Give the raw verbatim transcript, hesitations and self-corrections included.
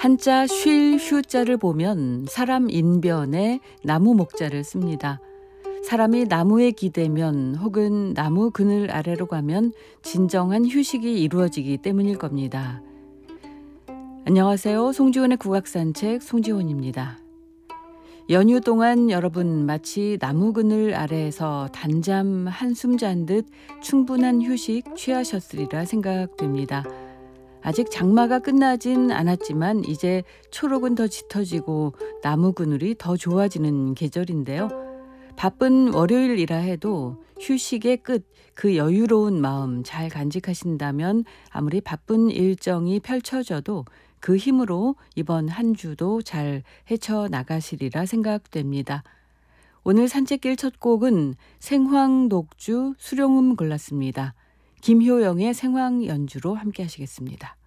한자 쉴 휴자를 보면 사람 인변에 나무 목자를 씁니다. 사람이 나무에 기대면 혹은 나무 그늘 아래로 가면 진정한 휴식이 이루어지기 때문일 겁니다. 안녕하세요. 송지훈의 국악산책 송지훈입니다. 연휴 동안 여러분 마치 나무 그늘 아래에서 단잠 한숨 잔 듯 충분한 휴식 취하셨으리라 생각됩니다. 아직 장마가 끝나진 않았지만 이제 초록은 더 짙어지고 나무 그늘이 더 좋아지는 계절인데요. 바쁜 월요일이라 해도 휴식의 끝, 그 여유로운 마음 잘 간직하신다면 아무리 바쁜 일정이 펼쳐져도 그 힘으로 이번 한 주도 잘 헤쳐나가시리라 생각됩니다. 오늘 산책길 첫 곡은 생황 녹주 수룡음 골랐습니다. 김효영의 생황 연주로 함께 하시겠습니다.